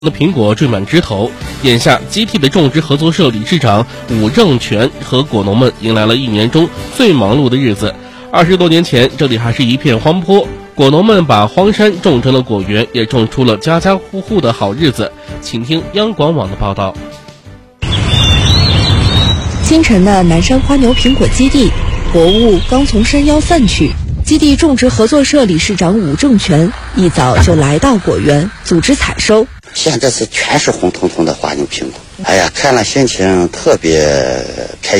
的苹果缀满枝头，眼下基地的种植合作社理事长武正全和果农们迎来了1年中最忙碌的日子。20多年前，这里还是一片荒坡，果农们把荒山种成了果园，也种出了家家户户的好日子。请听央广网的报道。 清晨的南山花牛苹果基地，薄雾刚从山腰散去。基地种植合作社理事长武正全一早就来到果园组织采收。 现在是全是红彤彤的花牛苹果，哎呀，看了心情特别开